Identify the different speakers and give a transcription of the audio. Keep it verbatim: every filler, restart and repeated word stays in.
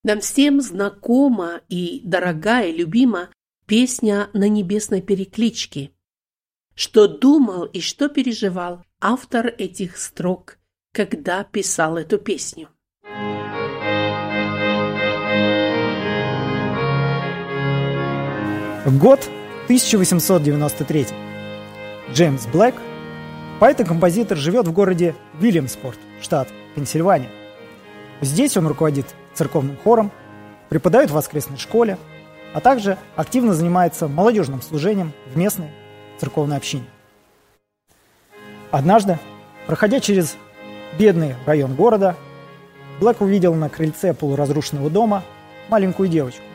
Speaker 1: Нам всем знакома и дорога и любима песня «На небесной перекличке». Что думал и что переживал автор этих строк, когда писал эту песню?
Speaker 2: Год тысяча восемьсот девяносто третий. Джеймс Блэк, поэт и композитор, живет в городе Уильямспорт, штат Пенсильвания. Здесь он руководит церковным хором, преподает в воскресной школе, а также активно занимается молодежным служением в местной церковной общине. Однажды, проходя через бедный район города, Блэк увидел на крыльце полуразрушенного дома маленькую девочку.